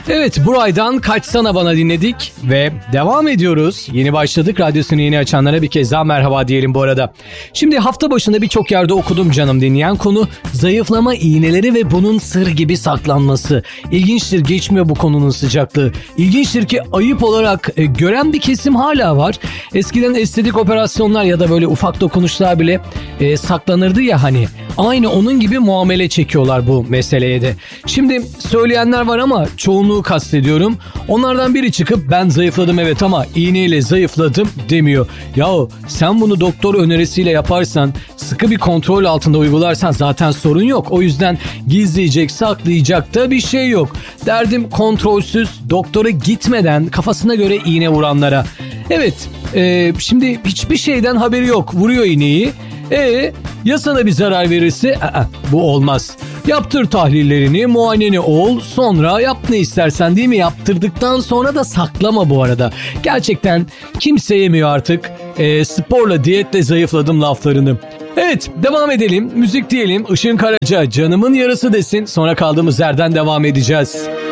Evet, Buray'dan Kaçsana Bana dinledik ve devam ediyoruz. Yeni başladık. Radyosunu yeni açanlara bir kez daha merhaba diyelim bu arada. Şimdi hafta başında birçok yerde okudum canım dinleyen konu zayıflama iğneleri ve bunun sır gibi saklanması. İlginçtir, geçmiyor bu konunun sıcaklığı. İlginçtir ki ayıp olarak gören bir kesim hala var. Eskiden estetik operasyonlar ya da böyle ufak dokunuşlar bile saklanırdı ya hani. Aynı onun gibi muamele çekiyorlar bu meseleye de. Şimdi söyleyenler var ama çoğunluğu kastediyorum. Onlardan biri çıkıp ben zayıfladım evet ama iğneyle zayıfladım demiyor. Yahu sen bunu doktor önerisiyle yaparsan, sıkı bir kontrol altında uygularsan zaten sorun yok. O yüzden gizleyecek, saklayacak da bir şey yok. Derdim kontrolsüz, doktora gitmeden kafasına göre iğne vuranlara. Evet, şimdi hiçbir şeyden haberi yok. Vuruyor iğneyi. Ya sana bir zarar verirse? Bu olmaz. Yaptır tahlillerini, muayeneni ol, sonra yap ne istersen değil mi? Yaptırdıktan sonra da saklama bu arada. Gerçekten kimse yemiyor artık. Sporla, diyetle zayıfladım laflarını. Evet, devam edelim. Müzik diyelim. Işın Karaca canımın yarısı desin. Sonra kaldığımız yerden devam edeceğiz.